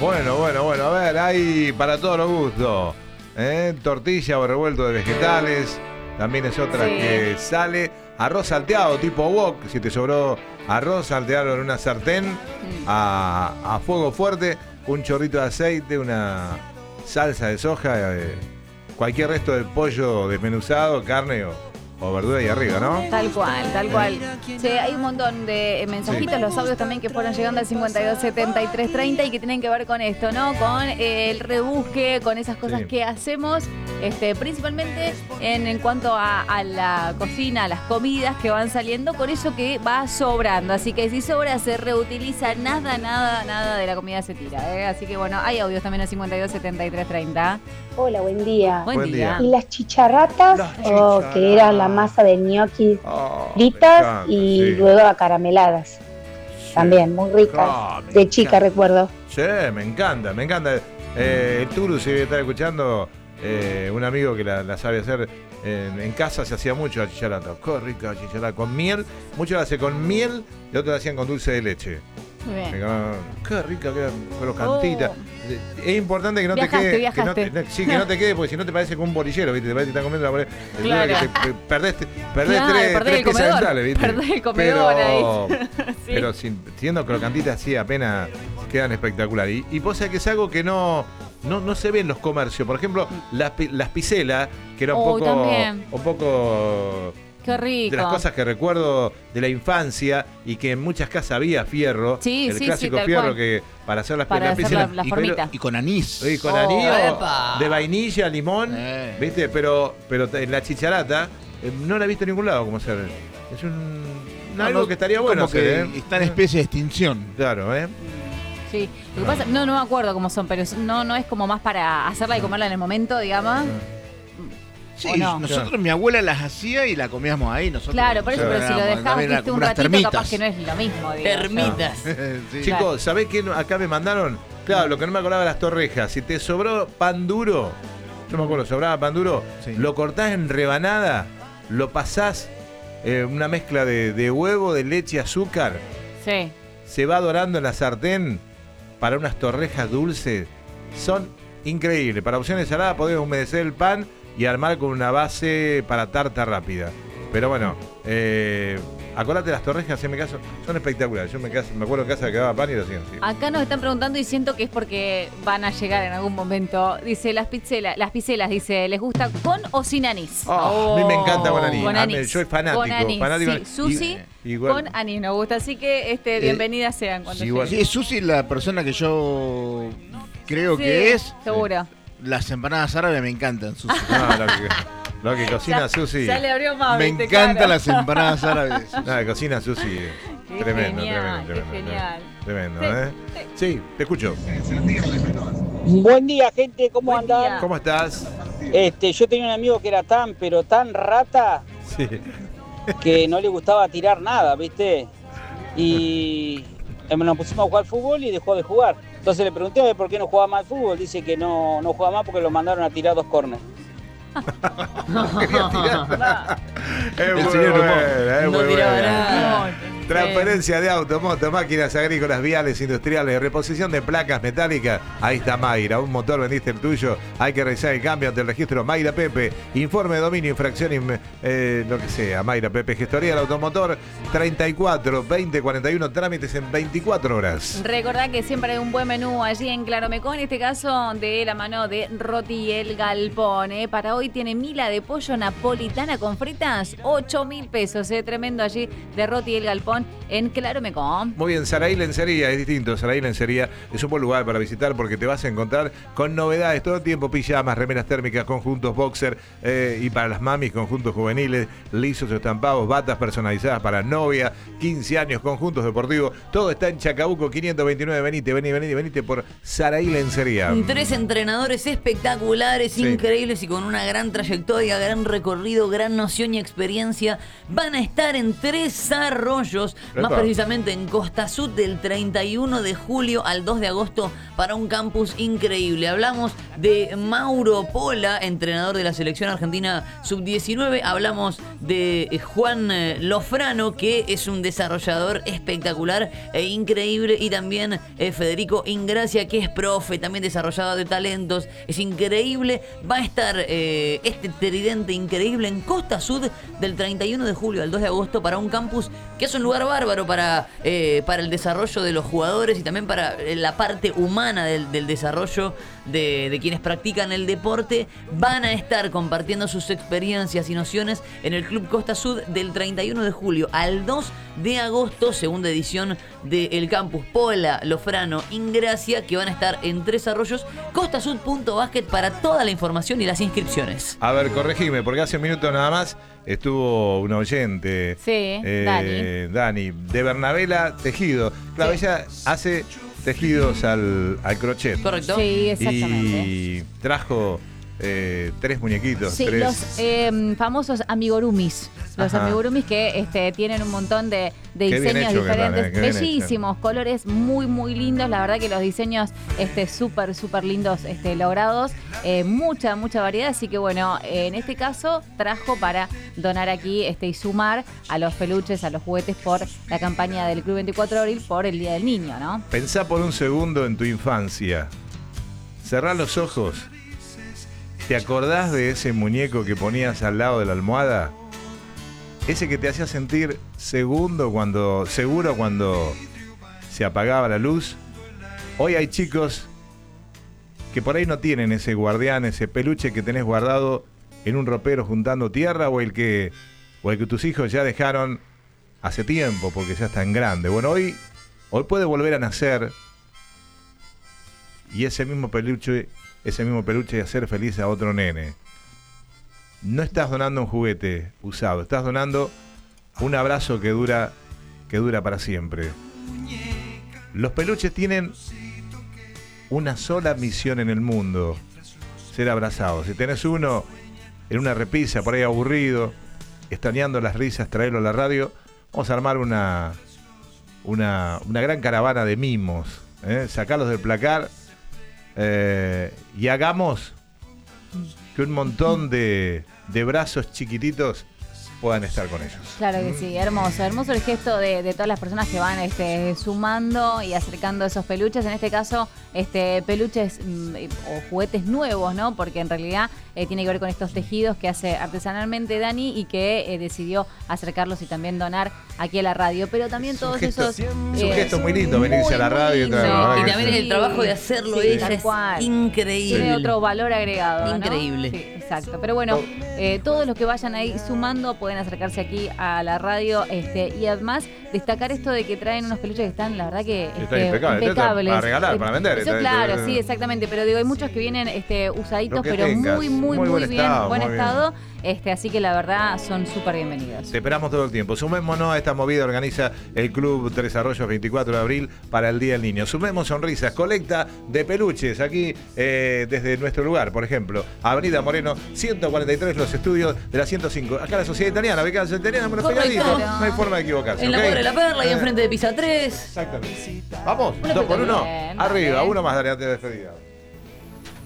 Bueno, a ver, hay para todos los gustos. Tortilla o revuelto de vegetales, también es otra que sale. Arroz salteado tipo wok, si te sobró arroz, salteado en una sartén a fuego fuerte, un chorrito de aceite, una salsa de soja, cualquier resto de pollo desmenuzado, carne o verdura ahí arriba, ¿no? Tal cual. Sí, hay un montón de mensajitos, los audios también que fueron llegando al 527330 y que tienen que ver con esto, ¿no? Con el rebusque, con esas cosas que hacemos, principalmente en cuanto a la cocina, a las comidas que van saliendo, con eso que va sobrando. Así que si sobra, se reutiliza, nada de la comida se tira, ¿eh? Así que bueno, hay audios también al 527330. Hola, buen día. Buen día. Y las chicharratas, que era la masa de ñoquis fritas y luego acarameladas. También, muy ricas. De chica recuerdo. Sí, me encanta. El Turu, si está escuchando, un amigo que la sabe hacer en casa, se hacía mucho la chicharrata. Qué rica la chicharrata, con miel. Muchos la hacen con miel y otros la hacían con dulce de leche. Muy bien. Qué rica, qué crocantita. Es importante que no te quede. Que no te quede, porque si no te parece como un bolillero, ¿viste? Te parece que estás comiendo la Claro. que perdés tres piezas dentales, ¿viste? Perdés el comedor ahí. Pero siendo crocantitas así apenas quedan espectacular. Y vos sabés que es algo que no se ve en los comercios. Por ejemplo, las piselas, que era un poco Qué rico. de las cosas que recuerdo de la infancia y que en muchas casas había fierro. El clásico fierro cual. Que para hacer las piselas. La formita. Y con anís. Y con anís de vainilla, limón, ¿viste? Pero en la chicharata no la he visto en ningún lado cómo hacer. Es algo que estaría bueno hacer, está en especie de extinción. Claro, Sí, lo que pasa, no me acuerdo cómo son, pero no es como más para hacerla y comerla en el momento, digamos. Sí, nosotros, mi abuela las hacía y la comíamos ahí. Nosotros, claro, por eso, pero si lo dejás un ratito, termitas. capaz que no es lo mismo. Termitas. Sí. Chicos, ¿sabés qué acá me mandaron? Claro, lo que no me acordaba de las torrejas. Si te sobró pan duro, yo me acuerdo, sobraba pan duro, lo cortás en rebanada, lo pasás una mezcla de huevo, de leche, azúcar. Sí. Se va dorando en la sartén para unas torrejas dulces. Son increíbles. Para opciones saladas podés humedecer el pan y armar con una base para tarta rápida. Pero bueno, acordate, las torrejas en mi caso son espectaculares. Yo me acuerdo en casa que quedaba pan y lo hacían así. Acá nos están preguntando y siento que es porque van a llegar en algún momento. Dice, las piselas, dice, ¿les gusta con o sin anís? A mí me encanta con anís. Con anís. Yo soy fanático. Con anís, sí. Susi con anís nos gusta. Así que bienvenidas sean cuando lleguen. Sí, Susi es la persona que yo creo que es. Seguro. Las empanadas árabes me encantan, Susi. Lo que cocina Susi. Ya le abrió más. Me encantan las empanadas árabes. La cocina Susi. Tremendo. Tremendo, Sí, te escucho. Buen día, gente, ¿cómo andan? ¿Cómo estás? Yo tenía un amigo que era tan rata que no le gustaba tirar nada, ¿viste? Y nos pusimos a jugar fútbol y dejó de jugar. Entonces le pregunté a ver por qué no jugaba más al fútbol. Dice que no juega más porque lo mandaron a tirar 2 córneres. No quería tirar. Es muy bueno. Transferencia de auto, moto, máquinas agrícolas, viales, industriales, reposición de placas metálicas. Ahí está Mayra. Un motor, vendiste el tuyo. Hay que realizar el cambio ante el registro Mayra Pepe. Informe de dominio, infracción, lo que sea. Mayra Pepe, gestoría del automotor. 34 20 41, trámites en 24 horas. Recordá que siempre hay un buen menú allí en Claromecó, en este caso de la mano de Roti El Galpón. Para hoy tiene mila de pollo napolitana con fritas, 8.000 pesos. Tremendo allí de Roti El Galpón en Claromecó. Muy bien, Saraí Lencería es distinto. Saraí Lencería es un buen lugar para visitar porque te vas a encontrar con novedades todo el tiempo: pijamas, remeras térmicas, conjuntos boxer, y para las mamis, conjuntos juveniles, lisos estampados, batas personalizadas para novia, 15 años, conjuntos deportivos. Todo está en Chacabuco 529. Venite por Saraí Lencería. 3 entrenadores espectaculares, increíbles y con una gran trayectoria, gran recorrido, gran noción y experiencia. Van a estar en 3 Arroyos desarrollos, más precisamente en Costa Sud, del 31 de julio al 2 de agosto para un campus increíble. Hablamos de Mauro Pola, entrenador de la selección argentina sub-19. Hablamos de Juan Lofrano, que es un desarrollador espectacular e increíble. Y también Federico Ingracia, que es profe, también desarrollador de talentos. Es increíble. Va a estar este tridente increíble en Costa Sud del 31 de julio al 2 de agosto para un campus que es un lugar bárbaro para el desarrollo de los jugadores y también para la parte humana del desarrollo de quienes practican el deporte. Van a estar compartiendo sus experiencias y nociones en el Club Costa Sud del 31 de julio al 2 de agosto, segunda edición del campus Pola, Lofrano, Ingracia, que van a estar en Tres Arroyos. Costasud.basket para toda la información y las inscripciones. A ver, corregime, porque hace un minuto nada más estuvo un oyente. Sí, Dani, de Bernabela Tejido. Claro, sí. Ella hace tejidos al crochet. Correcto. Sí, exactamente. Y trajo 3 muñequitos. Sí, 3... los famosos amigurumis. Los amigurumis que tienen un montón de diseños hecho, diferentes. Bellísimos, colores muy, muy lindos. La verdad que los diseños súper, súper lindos logrados. Mucha variedad. Así que bueno, en este caso trajo para donar aquí y sumar a los peluches, a los juguetes por la campaña del Club 24 de Abril por el Día del Niño, ¿no? Pensá por un segundo en tu infancia. Cerrá los ojos. ¿Te acordás de ese muñeco que ponías al lado de la almohada? Ese que te hacía sentir seguro cuando se apagaba la luz. Hoy hay chicos que por ahí no tienen ese guardián, ese peluche que tenés guardado en un ropero juntando tierra, o el que tus hijos ya dejaron hace tiempo porque ya están grandes. Bueno, hoy puede volver a nacer y ese mismo peluche y hacer feliz a otro nene. No estás donando un juguete usado, estás donando un abrazo que dura para siempre. Los peluches tienen una sola misión en el mundo: ser abrazados. Si tenés uno en una repisa, por ahí aburrido, extrañando las risas, traerlo a la radio, vamos a armar una gran caravana de mimos, sacarlos del placar, y hagamos que un montón de brazos chiquititos puedan estar con ellos. Claro que sí, hermoso el gesto de todas las personas que van sumando y acercando esos peluches, en este caso peluches o juguetes nuevos, ¿no? Porque en realidad tiene que ver con estos tejidos que hace artesanalmente Dani y que decidió acercarlos y también donar aquí a la radio, pero también todos esos... Es un gesto muy lindo venirse a la radio. Y también el trabajo de hacerlo ella es increíble. Tiene otro valor agregado, increíble. ¿no? Sí, exacto. Pero bueno, todos los que vayan ahí sumando pueden acercarse aquí a la radio y además destacar esto de que traen unos peluches que están, la verdad que impecables. Para regalar, para vender. Eso claro, sí, exactamente. Pero digo, hay muchos que vienen usaditos, pero muy bien, buen estado. Así que la verdad son súper bienvenidos. Te esperamos todo el tiempo. Sumémonos a esta movida, organiza el Club Tres Arroyos 24 de abril para el Día del Niño. Sumemos sonrisas, colecta de peluches aquí desde nuestro lugar, por ejemplo, Avenida Moreno 143, los estudios de la 105. Acá la Sociedad Italiana, becada italiana, bueno, pegadito, no hay forma de equivocarse. En la Cuadra de la Perla y enfrente de Pisa 3. Exactamente. Vamos, 2 por 1, arriba, uno más, Dani, antes de despedida.